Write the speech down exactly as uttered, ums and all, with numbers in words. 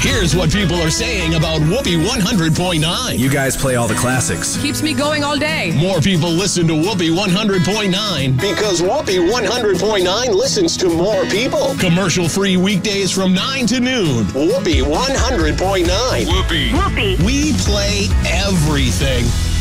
Here's what people are saying about Whoopee one hundred point nine. You guys play all the classics. Keeps me going all day. More people listen to Whoopee one hundred point nine because Whoopee one hundred point nine listens to more people. Commercial-free weekdays from nine to noon. Whoopee one hundred point nine. Whoopee. Whoopee. We play everything.